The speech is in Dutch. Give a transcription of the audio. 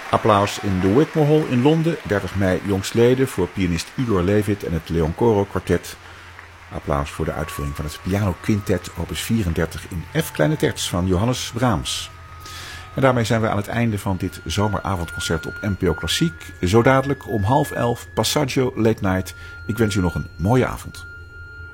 Applaus in de Wigmore Hall in Londen, 30 mei jongstleden voor pianist Igor Levit en het Leon Coro Quartet. Applaus voor de uitvoering van het Piano Quintet opus 34 in F kleine terts van Johannes Brahms. En daarmee zijn we aan het einde van dit zomeravondconcert op NPO Klassiek. Zo dadelijk om 10:30 Passaggio Late Night. Ik wens u nog een mooie avond.